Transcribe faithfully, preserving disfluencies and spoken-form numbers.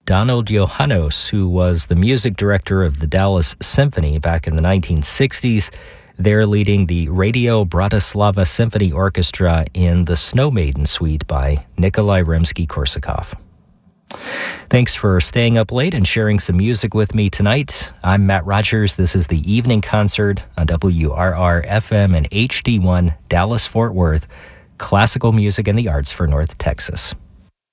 Donald Johannos, who was the music director of the Dallas Symphony back in the nineteen sixties. They're leading the Radio Bratislava Symphony Orchestra in the Snow Maiden Suite by Nikolai Rimsky-Korsakov. Thanks for staying up late and sharing some music with me tonight. I'm Matt Rogers. This is the Evening Concert on W R R F M and H D one Dallas-Fort Worth, classical music and the arts for North Texas.